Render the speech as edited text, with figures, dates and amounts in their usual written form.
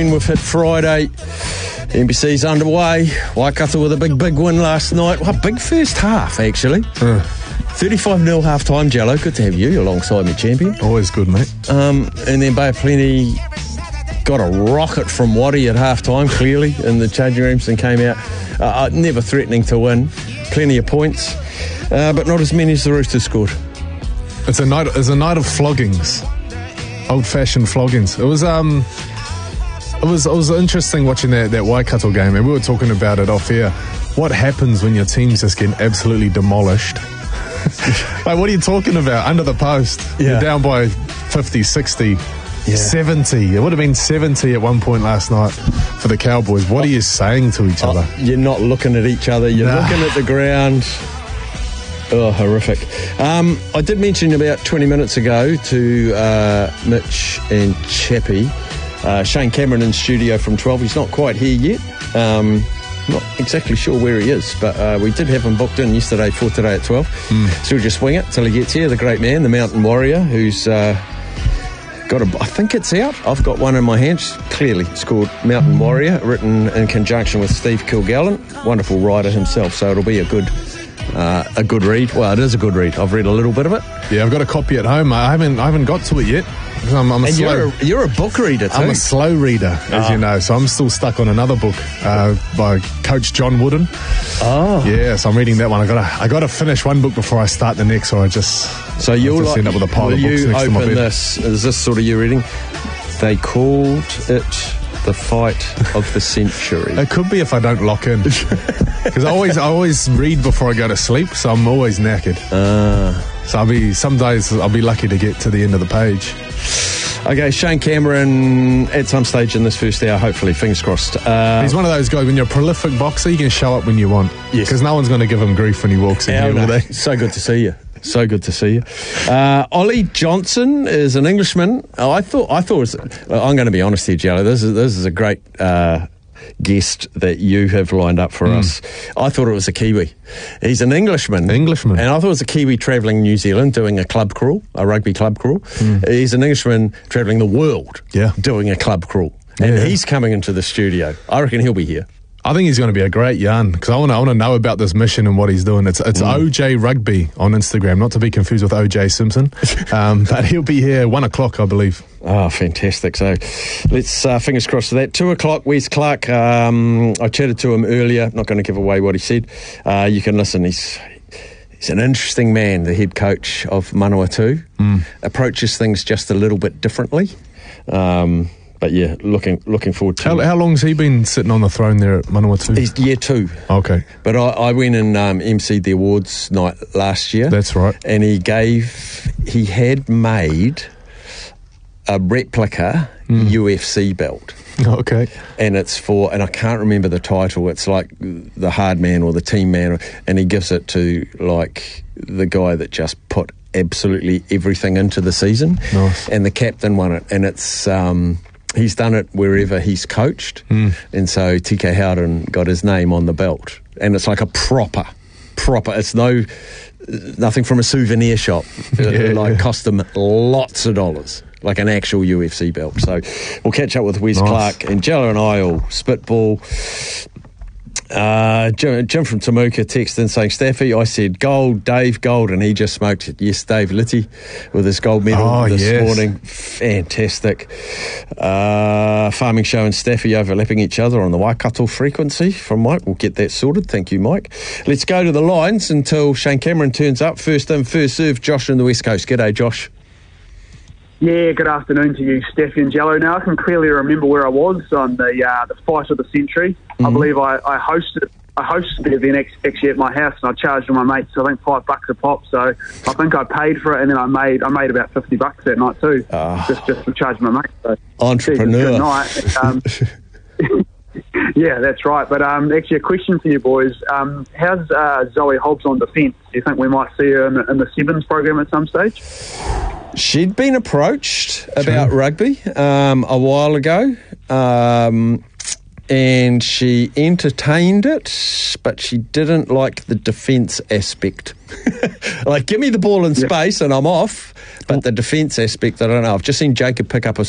morning. We've hit Friday. NBC's underway. Waikato with a big win last night. Well, big first half, actually. 35-0 half-time, Jello. Good to have you alongside me, champion. Always good, mate. And then Bay of Plenty got a rocket from Waddy at half-time, clearly, in the changing rooms and came out never threatening to win. Plenty of points, but not as many as the Roosters scored. It's a night of floggings. Old-fashioned floggings. It was interesting watching that Waikato game, and we were talking about it off air. What happens when your team's just getting absolutely demolished? Like, what are you talking about? Under the post, You're down by 50, 60, 70. It would have been 70 at one point last night for the Cowboys. What are you saying to each other? You're not looking at each other. You're looking at the ground. Oh, horrific. I did mention about 20 minutes ago to Mitch and Chappie, Shane Cameron in studio from 12. He's not quite here yet. Not exactly sure where he is, but we did have him booked in yesterday for today at 12. So we'll just wing it till he gets here. The great man, the Mountain Warrior, who's got I think it's out. I've got one in my hands. Clearly, it's called Mountain Warrior, written in conjunction with Steve Kilgallen. Wonderful writer himself, so it'll be a good read. Well, it is a good read. I've read a little bit of it. Yeah, I've got a copy at home. I haven't got to it yet. You're a book reader too. I'm a slow reader, as you know, so I'm still stuck on another book by Coach John Wooden. Oh, yeah, so I'm reading that one. I got to finish one book before I start the next, or I just end up with a pile of books next to my bed. Is this sort of you reading? They called it the fight of the century. It could be if I don't lock in, because I always read before I go to sleep, so I'm always knackered. So some days I'll be lucky to get to the end of the page. Okay, Shane Cameron at some stage in this first hour, hopefully, fingers crossed. He's one of those guys, when you're a prolific boxer, you can show up when you want. Yes. Because no one's going to give him grief when he walks in here all day. So good to see you. So good to see you. Ollie Johnson is an Englishman. I thought it was... I'm going to be honest here, Jello. This is a great guest that you have lined up for us. I thought it was a Kiwi. He's an Englishman. And I thought it was a Kiwi travelling New Zealand doing a club crawl, a rugby club crawl. He's an Englishman travelling the world doing a club crawl. And he's coming into the studio. I reckon he'll be here. I think he's going to be a great yarn, because I want to know about this mission and what he's doing. It's OJ Rugby on Instagram, not to be confused with OJ Simpson. But he'll be here 1 o'clock, I believe. Oh, fantastic. So let's fingers crossed for that. 2 o'clock, Wes Clark. I chatted to him earlier. Not going to give away what he said. You can listen. He's an interesting man, the head coach of Manawatu. Approaches things just a little bit differently. But yeah, looking forward to it. How long's he been sitting on the throne there at Manawatu? He's year 2. Okay. But I went and emceed the awards night last year. That's right. And he had made a replica UFC belt. Okay. And it's and I can't remember the title. It's like the hard man or the team man. And he gives it to like the guy that just put absolutely everything into the season. Nice. And the captain won it. And it's... he's done it wherever he's coached, and so TK Howden got his name on the belt, and it's like a proper. It's nothing from a souvenir shop. Cost them lots of dollars, like an actual UFC belt. So we'll catch up with Wes Clark, and Jello and I will spitball. Jim from Temuka texted in saying, Staffy, I said gold, Dave gold, and he just smoked, yes, Dave Litty with his gold medal this morning. Fantastic. Farming Show and Staffy overlapping each other on the Waikato frequency from Mike. We'll get that sorted. Thank you, Mike. Let's go to the lines until Shane Cameron turns up. First in, first serve, Josh in the West Coast. G'day, Josh. Yeah, good afternoon to you, Steffi and Jello. Now, I can clearly remember where I was on the fight of the century. I believe I hosted the event actually at my house, and I charged my mates, I think $5 a pop. So I think I paid for it, and then I made about $50 that night too, just to charge my mates. So, entrepreneur. Good night. Yeah, that's right. But actually, a question for you boys: how's Zoe Hobbs on defence? Do you think we might see her in the Sevens program at some stage? She'd been approached about rugby a while ago, and she entertained it, but she didn't like the defence aspect. Like, give me the ball in space and I'm off, but the defence aspect, I don't know. I've just seen Jacob pick up a